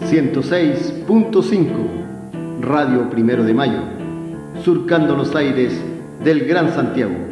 106.5 Radio Primero de Mayo, surcando los aires del Gran Santiago.